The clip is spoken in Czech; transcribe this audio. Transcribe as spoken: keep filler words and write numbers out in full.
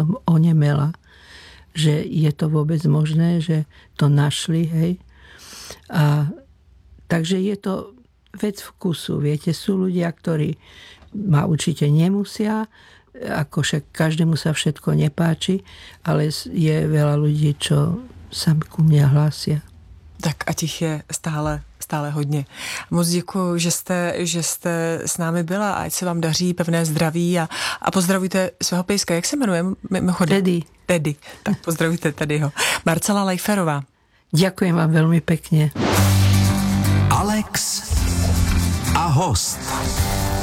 som onemela, že je to vôbec možné, že to našli, hej. A takže je to vec vkusu. Viete, sú ľudia, ktorí ma určite nemusia, ako však každému sa všetko nepáči, ale je veľa ľudí, čo sa ku mne hlásia. Tak a těch je stále, stále hodně. Moc děkuji, že jste, že jste s námi byla a ať se vám daří, pevné zdraví a, a pozdravujte svého pejska. Jak se jmenuje? Mimochodem? Teddy. Teddy. Tak pozdravujte Teddyho. Marcela Lejferová. Ďakujem vám veľmi pekne. Alex a host.